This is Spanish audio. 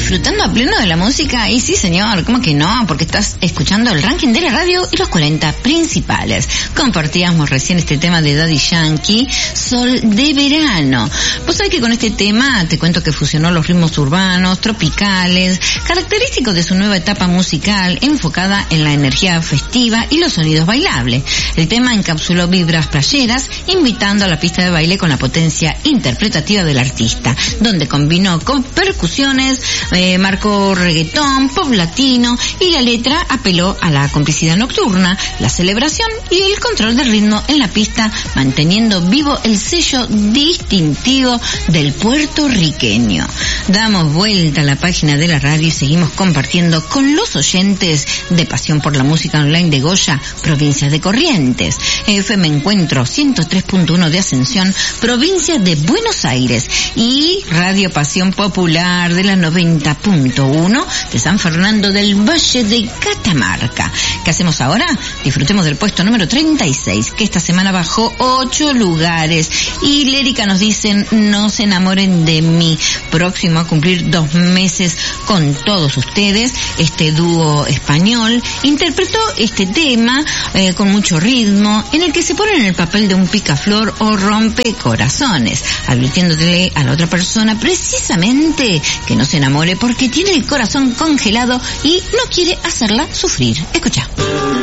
disfrutando a pleno de la música? Y sí, señor, ¿cómo que no? Porque estás escuchando el ranking de la radio y los 40 principales. Compartíamos recién este tema de Daddy Yankee, Sol de Verano. Vos sabés que con este tema te cuento que fusionó los ritmos urbanos, tropicales, característicos de su nueva etapa musical, enfocada en la energía festiva y los sonidos bailables. El tema encapsuló vibras playeras, invitando a la pista de baile con la potencia interpretativa del artista, donde combinó con percusiones, marcó reggaetón, pop latino, y la letra apeló a la complicidad nocturna, la celebración y el control del ritmo en la pista, manteniendo vivo el sello distintivo del puertorriqueño. Damos vuelta a la página de la radio y seguimos compartiendo con los oyentes de Pasión por la Música Online de Goya, provincia de Corrientes, FM Encuentro 103.1 de Ascensión, provincia de Buenos Aires, y Radio Pasión Popular de la 90.1 de San Fernando del Valle de Catamarca. ¿Qué hacemos ahora? Disfrutemos del puesto número 36, que esta semana bajó 8 lugares. Y Lérica nos dicen, no se enamoren de mí. Próximo a cumplir 2 meses con todos ustedes, este dúo español interpretó este tema con mucho ritmo, en el que se pone en el papel de un picaflor o rompecorazones, advirtiéndole a la otra persona precisamente que no se enamore porque tiene el corazón congelado y no quiere hacerla sufrir. Escucha.